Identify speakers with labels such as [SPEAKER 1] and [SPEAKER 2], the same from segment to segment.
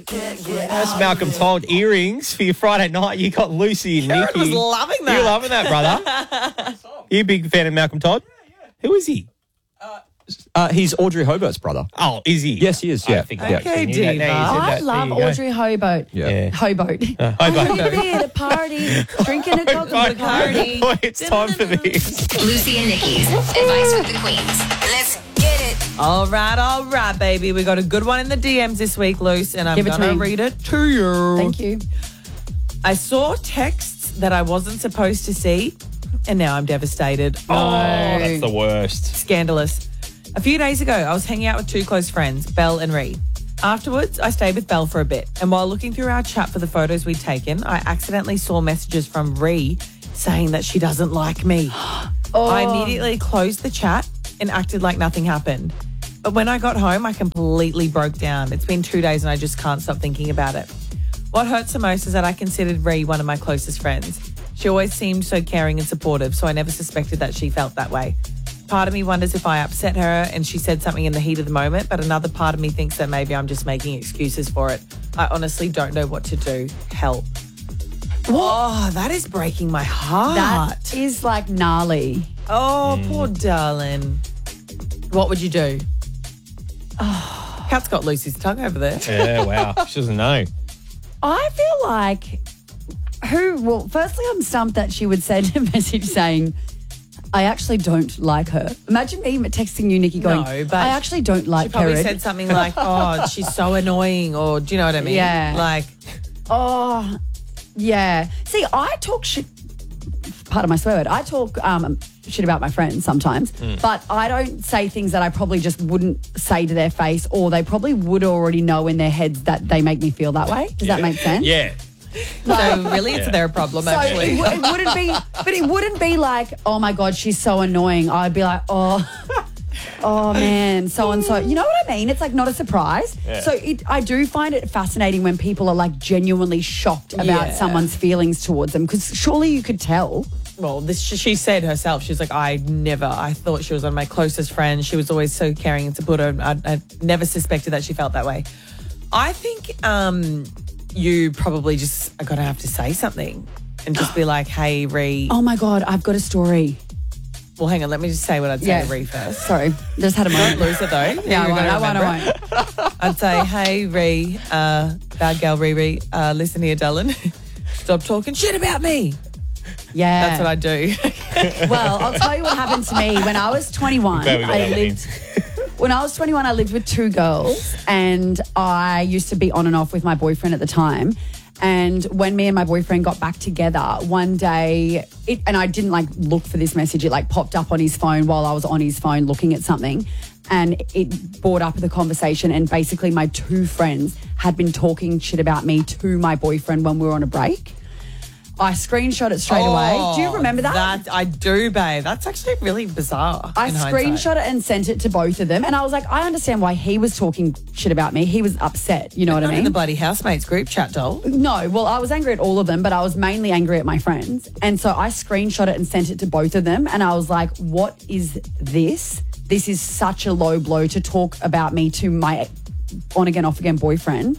[SPEAKER 1] That's Malcolm Todd earrings for your Friday night. You got Lucy and
[SPEAKER 2] Karen
[SPEAKER 1] Nikki.
[SPEAKER 2] was loving that.
[SPEAKER 1] You're loving that, brother. You a big fan of Malcolm Todd? Yeah. Who is he?
[SPEAKER 3] He's Audrey Hobart's brother.
[SPEAKER 1] Oh, is he?
[SPEAKER 3] Yes, he is. Yeah.
[SPEAKER 1] I think I
[SPEAKER 2] Okay,
[SPEAKER 1] actually knew that.
[SPEAKER 2] Diva.
[SPEAKER 1] Now you said
[SPEAKER 4] I
[SPEAKER 1] that.
[SPEAKER 4] love
[SPEAKER 1] There you go.
[SPEAKER 4] Audrey Hobart.
[SPEAKER 3] Yeah.
[SPEAKER 4] Hobart.
[SPEAKER 1] Hobart.
[SPEAKER 4] I'm gonna be at a party, drinking a coconut party.
[SPEAKER 1] Boy, it's time for this.
[SPEAKER 5] Lucy and Nikki's Advice with the Queens. Let's get it.
[SPEAKER 2] All right, baby. We got a good one in the DMs this week, Luce, and I'm
[SPEAKER 4] Give it to
[SPEAKER 2] going to
[SPEAKER 4] me.
[SPEAKER 2] read it to you.
[SPEAKER 4] Thank you.
[SPEAKER 2] I saw texts that I wasn't supposed to see, and now I'm devastated.
[SPEAKER 1] Oh, that's the worst.
[SPEAKER 2] Scandalous. A few days ago, I was hanging out with two close friends, Belle and Ree. Afterwards, I stayed with Belle for a bit, and while looking through our chat for the photos we'd taken, I accidentally saw messages from Ree saying that she doesn't like me. I immediately closed the chat and acted like nothing happened. But when I got home, I completely broke down. It's been 2 days and I just can't stop thinking about it. What hurts the most is that I considered Ree one of my closest friends. She always seemed so caring and supportive, so I never suspected that she felt that way. Part of me wonders if I upset her and she said something in the heat of the moment, but another part of me thinks that maybe I'm just making excuses for it. I honestly don't know what to do. Help. Oh, that is breaking my heart.
[SPEAKER 4] That is like gnarly.
[SPEAKER 2] Oh, poor darling. What would you do? Oh, Kat's got Lucy's tongue over there.
[SPEAKER 1] Yeah, wow. She doesn't know.
[SPEAKER 4] I feel like well, firstly, I'm stumped that she would send a message saying, I actually don't like her. Imagine me texting you, Nikki, going,
[SPEAKER 2] No, but
[SPEAKER 4] I actually don't like
[SPEAKER 2] She probably
[SPEAKER 4] her.
[SPEAKER 2] said something like, oh, she's so annoying, or do you know what I mean?
[SPEAKER 4] Yeah.
[SPEAKER 2] Like,
[SPEAKER 4] Oh, yeah. See, I talk shit, part of my swear word, I talk shit about my friends sometimes, but I don't say things that I probably just wouldn't say to their face, or they probably would already know in their heads that they make me feel that way. Does that make sense?
[SPEAKER 1] Yeah.
[SPEAKER 2] so really it's their problem,
[SPEAKER 4] So
[SPEAKER 2] actually.
[SPEAKER 4] it wouldn't be, but it wouldn't be like, oh my God, she's so annoying. I'd be like, oh man, so and so. You know what I mean? It's like not a surprise.
[SPEAKER 1] Yeah.
[SPEAKER 4] So I do find it fascinating when people are like genuinely shocked about
[SPEAKER 2] Yeah.
[SPEAKER 4] someone's feelings towards them, because surely you could tell.
[SPEAKER 2] Well, she said herself, she's like, I thought she was one of my closest friends. She was always so caring and supportive. I never suspected that she felt that way. I think you probably just are going to have to say something and just be like, hey, Ree.
[SPEAKER 4] Oh my God, I've got a story.
[SPEAKER 2] Well, hang on, let me just say what I'd say to Ree first.
[SPEAKER 4] Sorry, just had a
[SPEAKER 2] Don't
[SPEAKER 4] moment.
[SPEAKER 2] lose it though.
[SPEAKER 4] Yeah,
[SPEAKER 2] You're gonna
[SPEAKER 4] I
[SPEAKER 2] remember it.
[SPEAKER 4] won't.
[SPEAKER 2] I'd say, hey, Ree, bad gal Ree, listen here, darling. Stop talking shit about me.
[SPEAKER 4] Yeah.
[SPEAKER 2] That's what I do.
[SPEAKER 4] Well, I'll tell you what happened to me when I was 21.
[SPEAKER 1] Glad we got
[SPEAKER 4] I
[SPEAKER 1] that one in.
[SPEAKER 4] lived. When I was 21, I lived with two girls, and I used to be on and off with my boyfriend at the time. And when me and my boyfriend got back together, one day, and I didn't like look for this message, it like popped up on his phone while I was on his phone looking at something, and it brought up the conversation. And basically, my two friends had been talking shit about me to my boyfriend when we were on a break. I screenshot it straight away. Do you remember that?
[SPEAKER 2] I do, babe. That's actually really bizarre.
[SPEAKER 4] I
[SPEAKER 2] in hindsight.
[SPEAKER 4] screenshot it and sent it to both of them. And I was like, I understand why he was talking shit about me. He was upset. You know what
[SPEAKER 2] Not
[SPEAKER 4] I
[SPEAKER 2] in the
[SPEAKER 4] mean?
[SPEAKER 2] bloody housemates group chat, doll.
[SPEAKER 4] No, well, I was angry at all of them, but I was mainly angry at my friends. And so I screenshot it and sent it to both of them. And I was like, what is this? This is such a low blow to talk about me to my on again, off again boyfriend.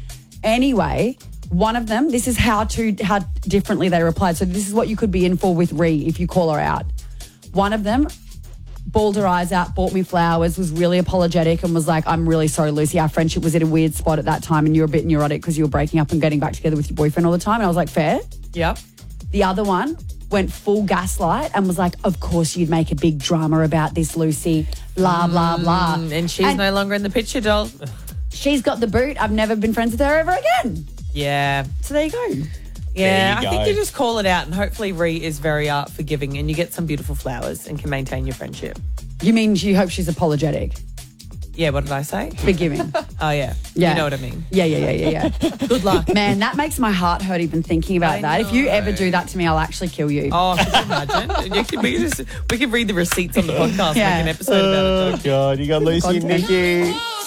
[SPEAKER 4] Anyway, one of them, this is how differently they replied. So this is what you could be in for with Ree if you call her out. One of them bawled her eyes out, bought me flowers, was really apologetic and was like, I'm really sorry, Lucy. Our friendship was at a weird spot at that time and you were a bit neurotic because you were breaking up and getting back together with your boyfriend all the time. And I was like, fair.
[SPEAKER 2] Yep.
[SPEAKER 4] The other one went full gaslight and was like, of course you'd make a big drama about this, Lucy, blah, blah, blah.
[SPEAKER 2] And she's no longer in the picture, doll.
[SPEAKER 4] She's got the boot. I've never been friends with her ever again.
[SPEAKER 2] Yeah.
[SPEAKER 4] So there you go.
[SPEAKER 2] Yeah,
[SPEAKER 1] There you
[SPEAKER 2] I think
[SPEAKER 1] go.
[SPEAKER 2] you just call it out and hopefully Ree is very forgiving and you get some beautiful flowers and can maintain your friendship.
[SPEAKER 4] You mean you hope she's apologetic?
[SPEAKER 2] Yeah, what did I say?
[SPEAKER 4] Forgiving.
[SPEAKER 2] Oh, yeah.
[SPEAKER 4] Yeah.
[SPEAKER 2] You know what I mean.
[SPEAKER 4] Yeah.
[SPEAKER 2] Good luck.
[SPEAKER 4] Man, that makes my heart hurt even thinking about
[SPEAKER 2] I
[SPEAKER 4] that. If you
[SPEAKER 2] know.
[SPEAKER 4] ever do that to me, I'll actually kill you.
[SPEAKER 2] Oh, could you imagine? We can read the receipts on the podcast,
[SPEAKER 4] Yeah.
[SPEAKER 2] make an episode about it.
[SPEAKER 1] Oh, God. You got Lucy and Nikki.